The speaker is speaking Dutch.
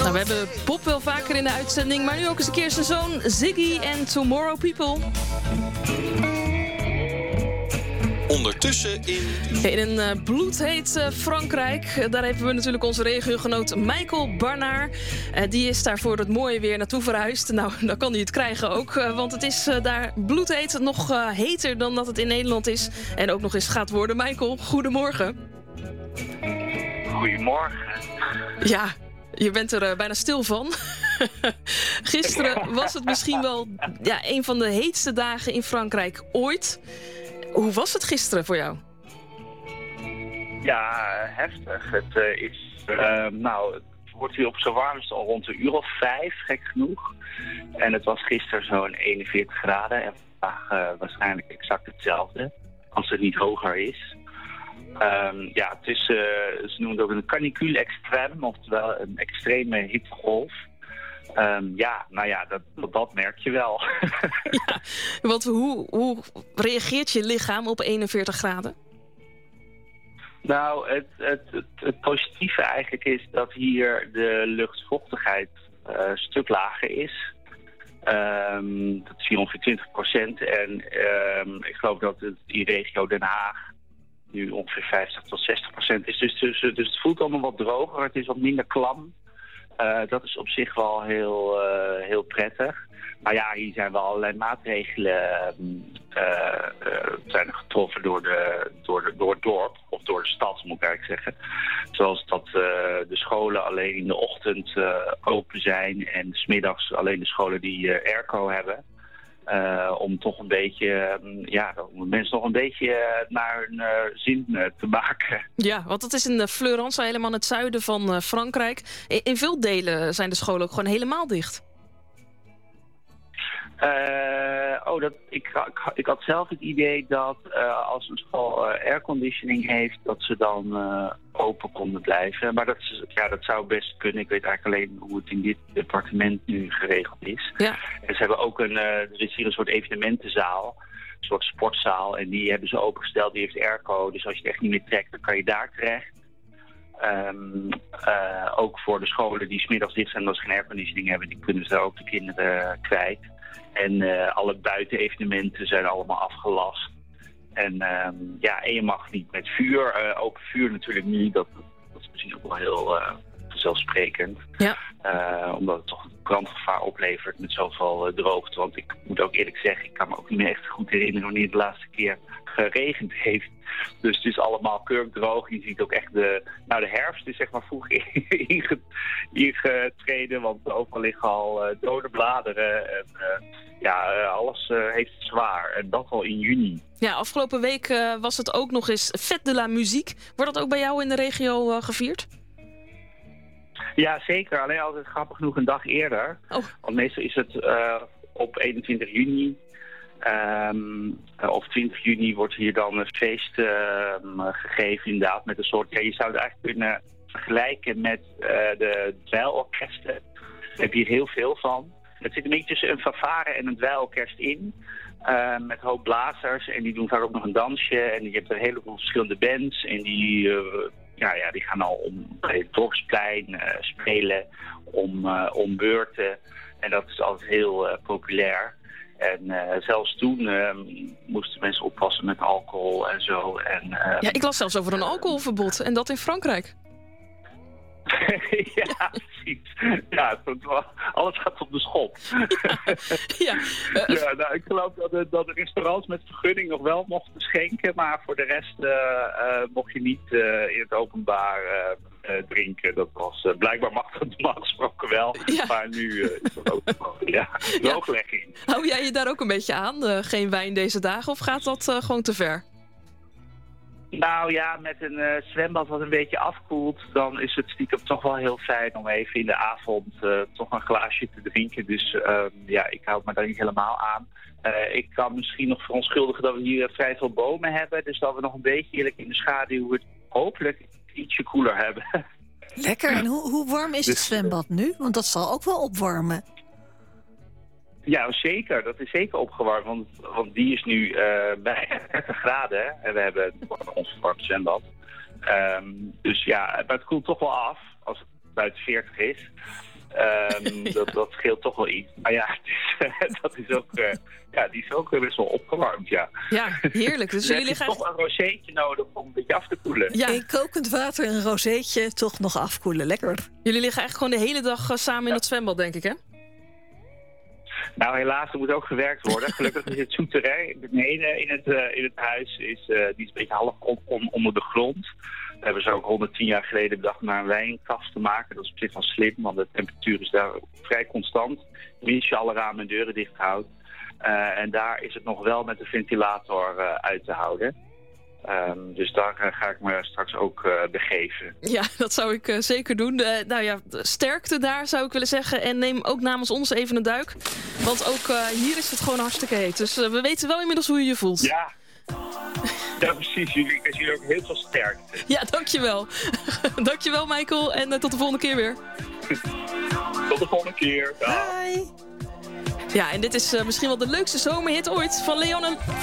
Nou, we hebben Bob wel vaker in de uitzending, maar nu ook eens een keer zijn zoon Ziggy en Tomorrow People. Ondertussen in een bloedheet Frankrijk. Daar hebben we natuurlijk onze regiogenoot Michael Barnard. Die is daar voor het mooie weer naartoe verhuisd. Nou, dan kan hij het krijgen ook. Want het is daar bloedheet, nog heter dan dat het in Nederland is. En ook nog eens gaat worden. Michael, goedemorgen. Goedemorgen. Ja, je bent er bijna stil van. Gisteren was het misschien wel een van de heetste dagen in Frankrijk ooit. Hoe was het gisteren voor jou? Ja, heftig. Het wordt hier op zijn warmst al rond een uur of 5, gek genoeg. En het was gisteren zo'n 41 graden. En vandaag waarschijnlijk exact hetzelfde, als het niet hoger is. Het is, ze noemen het ook een canicule extreme, oftewel een extreme hittegolf. Dat merk je wel. Ja, want hoe reageert je lichaam op 41 graden? Nou, het positieve eigenlijk is dat hier de luchtvochtigheid een stuk lager is. Dat is hier ongeveer 20%. En ik geloof dat het in regio Den Haag nu ongeveer 50 tot 60% is. Dus het voelt allemaal wat droger. Het is wat minder klam. Dat is op zich wel heel prettig. Maar ja, hier zijn wel allerlei maatregelen zijn getroffen door het dorp, of door de stad moet ik eigenlijk zeggen. Zoals dat de scholen alleen in de ochtend open zijn en 's middags alleen de scholen die airco hebben. Om toch een beetje, om mensen nog een beetje naar hun zin te maken. Ja, want het is in Fleurance, helemaal in het zuiden van Frankrijk. In veel delen zijn de scholen ook gewoon helemaal dicht. Ik had zelf het idee dat als een school airconditioning heeft, dat ze dan open konden blijven. Maar dat zou best kunnen. Ik weet eigenlijk alleen hoe het in dit departement nu geregeld is. Ja. En ze hebben ook er is hier een soort evenementenzaal, een soort sportzaal. En die hebben ze opengesteld, die heeft airco. Dus als je het echt niet meer trekt, dan kan je daar terecht. Ook voor de scholen die 's middags dicht zijn, als ze geen airconditioning hebben, die kunnen ze ook de kinderen kwijt. En alle buitenevenementen zijn allemaal afgelast. En je mag niet met vuur, open vuur natuurlijk niet. Dat is misschien ook wel heel vanzelfsprekend. Ja. Omdat het toch een brandgevaar oplevert met zoveel droogte. Want ik moet ook eerlijk zeggen, ik kan me ook niet meer echt goed herinneren wanneer het de laatste keer geregend heeft. Dus het is allemaal kurkdroog. Je ziet ook echt de herfst is zeg maar vroeg ingetreden. Want overal liggen al dode bladeren. En alles heeft het zwaar. En dat al in juni. Ja, afgelopen week was het ook nog eens Fête de la Musique. Wordt dat ook bij jou in de regio gevierd? Ja, zeker. Alleen altijd grappig genoeg een dag eerder. Oh. Want meestal is het op 21 juni... of 20 juni wordt hier dan een feest gegeven inderdaad. Met een soort, je zou het eigenlijk kunnen vergelijken met de dweilorkesten. Daar heb je hier heel veel van. Het zit een beetje tussen een fanfare en een dweilorkest in. Met een hoop blazers. En die doen vaak ook nog een dansje. En je hebt een heleboel verschillende bands. En die gaan al bij het dorpsplein spelen om beurten. En dat is altijd heel populair. En zelfs toen moesten mensen oppassen met alcohol en zo. Ik las zelfs over een alcoholverbod. En dat in Frankrijk. Ja, precies. Ja, alles gaat op de schop. Ik geloof dat de restaurants met vergunning nog wel mochten schenken. Maar voor de rest mocht je niet in het openbaar drinken. Dat was blijkbaar mag dat normaal gesproken wel. Ja. Maar nu is dat ook drooglegging. Hou jij je daar ook een beetje aan? Geen wijn deze dagen? Of gaat dat gewoon te ver? Nou ja, met een zwembad wat een beetje afkoelt, dan is het stiekem toch wel heel fijn om even in de avond toch een glaasje te drinken. Dus ik houd me daar niet helemaal aan. Ik kan misschien nog verontschuldigen dat we hier vrij veel bomen hebben. Dus dat we nog een beetje eerlijk in de schaduw het hopelijk ietsje koeler hebben. Lekker. En hoe warm is het zwembad nu? Want dat zal ook wel opwarmen. Ja, zeker. Dat is zeker opgewarmd. Want die is nu bij 30 graden. En we hebben ons verwarmd zwembad. Maar het koelt toch wel af als het buiten 40 is. Dat scheelt toch wel iets. Maar ja, dat is ook, die is ook best wel opgewarmd, ja. Ja, heerlijk. Dus jullie liggen toch een rozeetje nodig om een beetje af te koelen. Ja. In kokend water een rozeetje toch nog afkoelen. Lekker. Jullie liggen eigenlijk gewoon de hele dag samen in het zwembad, denk ik, hè? Nou, helaas, er moet ook gewerkt worden. Gelukkig is het souterrain beneden in het huis. Die is een beetje half onder de grond. We hebben ze ook 110 jaar geleden bedacht om een wijnkast te maken. Dat is op zich wel slim, want de temperatuur is daar vrij constant. Mits je alle ramen en deuren dicht houdt. En daar is het nog wel met de ventilator uit te houden. Dus daar ga ik me straks ook begeven. Ja, dat zou ik zeker doen. Sterkte daar, zou ik willen zeggen. En neem ook namens ons even een duik. Want ook hier is het gewoon hartstikke heet. Dus we weten wel inmiddels hoe je je voelt. Ja, precies. Ik wens jullie ook heel veel sterkte. Ja, dankjewel. Dankjewel, Michael. En tot de volgende keer weer. Tot de volgende keer. Bye. Ja, en dit is misschien wel de leukste zomerhit ooit van Leon en